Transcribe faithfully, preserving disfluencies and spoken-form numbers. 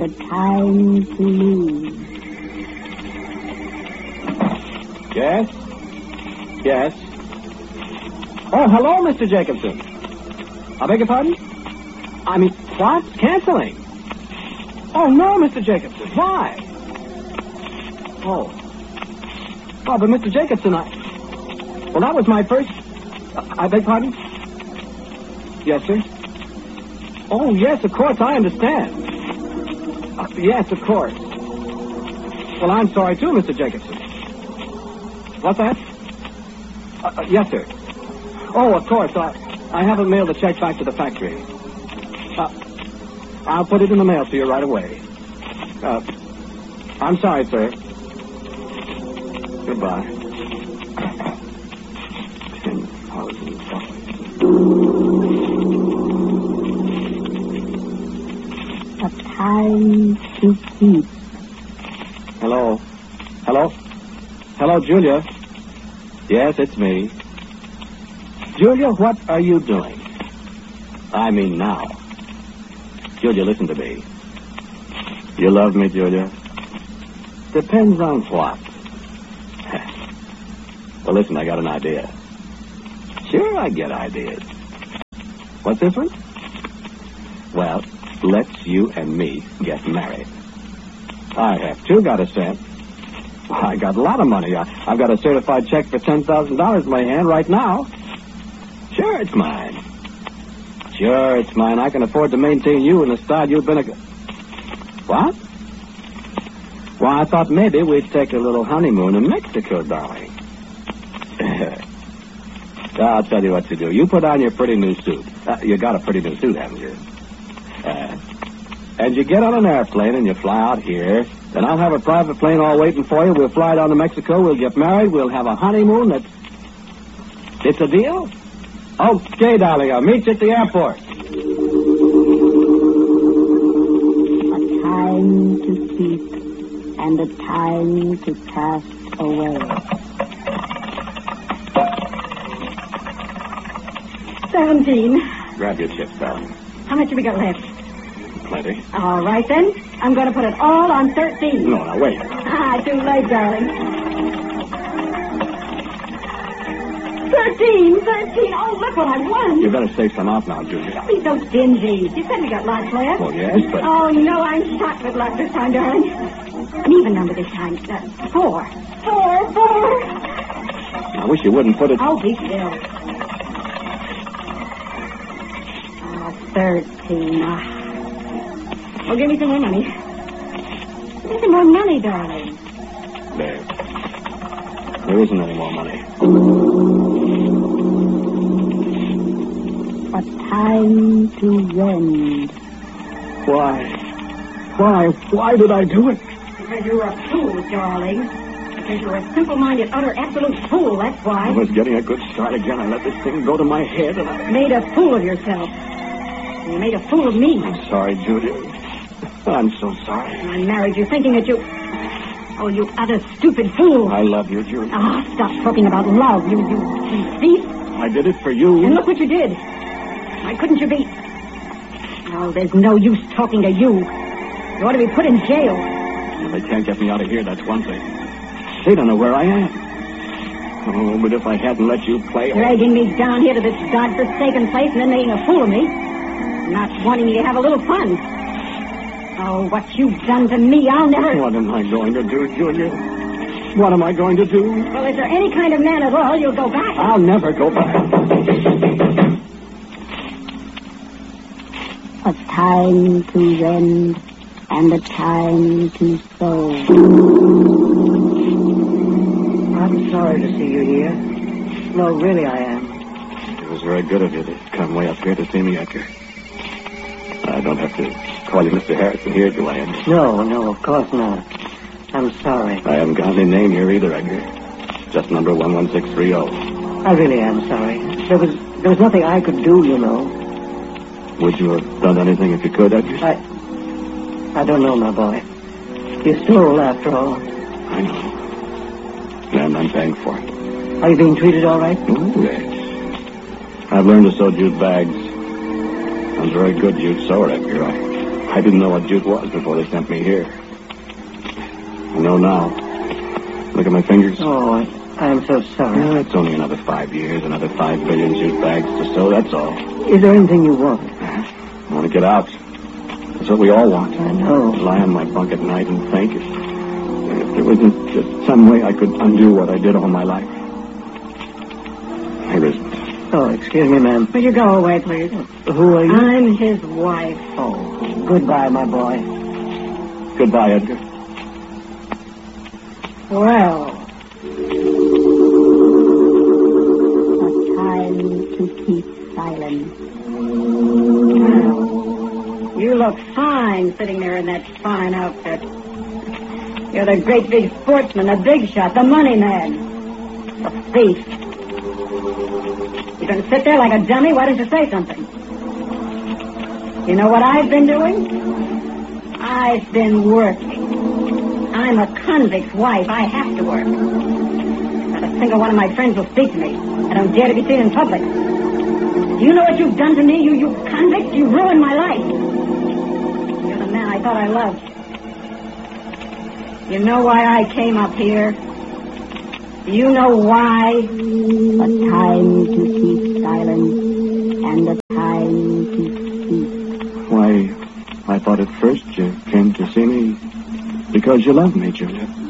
a time to lose. Yes? Yes? Oh, hello, Mister Jacobson. I beg your pardon? I mean, what? Canceling? Oh, no, Mister Jacobson. Why? Oh. Oh, but Mister Jacobson, I... Well, that was my first... Uh, I beg pardon? Yes, sir? Oh, yes, of course, I understand. Uh, yes, of course. Well, I'm sorry, too, Mister Jacobson. What's that? Uh, uh, yes, sir. Oh, of course. I, I haven't mailed the check back to the factory. Uh, I'll put it in the mail to you right away. Uh, I'm sorry, sir. Goodbye. Ten thousand dollars. A time to keep. Hello? Hello? Hello, Julia? Yes, it's me. Julia, what are you doing? I mean now. Julia, listen to me. You love me, Julia? Depends on what. Well, listen, I got an idea. Sure, I get ideas. What's this one? Well, let's you and me get married. I have too got a cent. I got a lot of money. I, I've got a certified check for ten thousand dollars in my hand right now. Sure, it's mine. Sure, it's mine. I can afford to maintain you in the style you've been a... What? Well, I thought maybe we'd take a little honeymoon in Mexico, darling. I'll tell you what to do. You put on your pretty new suit. Uh, you got a pretty new suit, haven't you? Uh, and you get on an airplane and you fly out here. Then I'll have a private plane all waiting for you. We'll fly down to Mexico. We'll get married. We'll have a honeymoon. That's... It's a deal? Okay, darling. I'll meet you at the airport. A time to keep and a time to pass away. Seventeen. Grab your chips, darling. How much have we got left? Plenty. All right, then. I'm going to put it all on thirteen. No, now, wait. Ah, too late, darling. Thirteen, thirteen. Oh, look what I won. You better save some off now, Julia. Please don't stingy. You said we got lots left. Oh, yes, but... Oh, no, I'm shot with luck this time, darling. An even number this time. Uh, four. Four, four. I wish you wouldn't put it... Oh, be still. Oh, thirteen. Ah. Oh, give me some more money. Give me some more money, darling. There. There isn't any more money. A time to rend. Why? Why? Why did I do it? Because you're a fool, darling. Because you're a simple-minded, utter, absolute fool, that's why. I was getting a good start again. I let this thing go to my head and I... Made a fool of yourself. You made a fool of me. I'm sorry, Julia. I'm so sorry. I married you thinking that you... Oh, you utter stupid fool. I love you, Julia. Ah, oh, stop talking about love, you, you, you thief. I did it for you. And look what you did. Why couldn't you be... Oh, there's no use talking to you. You ought to be put in jail. Well, they can't get me out of here, that's one thing. They don't know where I am. Oh, but if I hadn't let you play... Dragging me down here to this godforsaken place and then making a fool of me. Not wanting me to have a little fun. Oh, what you've done to me, I'll never... What am I going to do, Julia? What am I going to do? Well, if you're any kind of man at all, you'll go back. I'll never go back. A time to rend and a time to sow. I'm sorry to see you here. No, really I am. It was very good of you to come way up here to see me, Edgar. I don't have to call you Mister Harrison here, do I, Edgar? No, no, of course not. I'm sorry. I haven't got any name here either, Edgar. Just number one one six three zero. I really am sorry. There was there was nothing I could do, you know. Would you have done anything if you could, Edgar? I... I don't know, my boy. You stole, after all. I know. And I'm paying for it. Are you being treated all right? Oh, yes. I've learned to sew jute bags. I'm very good jute sewer, Edgar. I, I didn't know what jute was before they sent me here. I know now. Look at my fingers. Oh, I, I'm so sorry. Yeah, it's only another five years, another five billion jute bags to sew, that's all. Is there anything you want? I want to get out. That's what we all want. I know. Lie on my bunk at night and think. If, if there wasn't just some way I could undo what I did all my life. There isn't. Oh, excuse me, ma'am. Will you go away, please? Who are you? I'm his wife. Oh, goodbye, my boy. Goodbye, Edgar. Well, A time to keep silence. you look fine sitting there in that fine outfit. You're the great big sportsman, the big shot, the money man, the thief. You're going to sit there like a dummy? Why don't you say something? You know what I've been doing? I've been working. I'm a convict's wife. I have to work. Not a single one of my friends will speak to me. I don't dare to be seen in public. Do you know what you've done to me, you, you convict? You ruined my life. You're the man I thought I loved. You know why I came up here? Do you know why? A time to keep silence and a time to speak. Why, I thought at first you came to see me because you loved me, Julia.